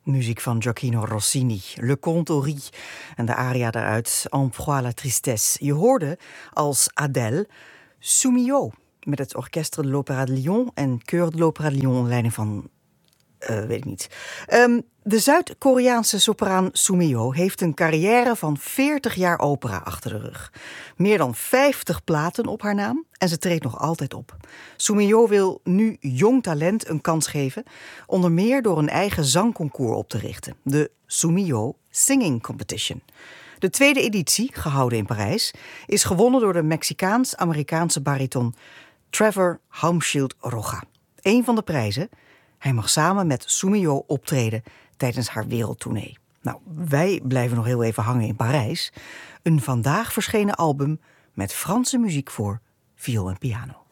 Muziek van Gioacchino Rossini, Le Conte au Riz en de aria daaruit En proie à la tristesse. Je hoorde als Adèle Soumillot met het Orchestre de l'Opéra de Lyon en Chœur de l'Opéra de Lyon onder leiding van weet ik niet. De Zuid-Koreaanse sopraan Soumillot heeft een carrière van 40 jaar opera achter de rug. Meer dan 50 platen op haar naam en ze treedt nog altijd op. Soumillot wil nu jong talent een kans geven, onder meer door een eigen zangconcours op te richten. De Soumillot Singing Competition. De tweede editie, gehouden in Parijs, is gewonnen door de Mexicaans-Amerikaanse bariton Trevor Haumschild Rocha. Eén van de prijzen: hij mag samen met Soumillot optreden tijdens haar wereldtournee. Nou, wij blijven nog heel even hangen in Parijs. Een vandaag verschenen album met Franse muziek voor viool en piano.